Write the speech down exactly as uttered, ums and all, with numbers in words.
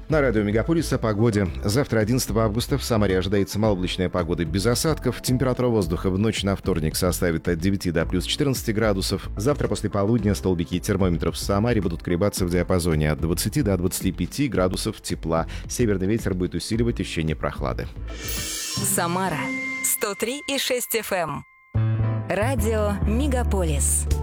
На радио Мегаполис о погоде. Завтра, одиннадцатого августа, в Самаре ожидается малооблачная погода без осадков. Температура воздуха в ночь на вторник составит от девяти до плюс четырнадцати градусов. Завтра после полудня столбики термометров в Самаре будут колебаться в диапазоне от двадцати до двадцати пяти градусов тепла. Северный ветер будет усиливать ощущение прохлады. Самара сто три и шесть эф эм. Радио Мегаполис.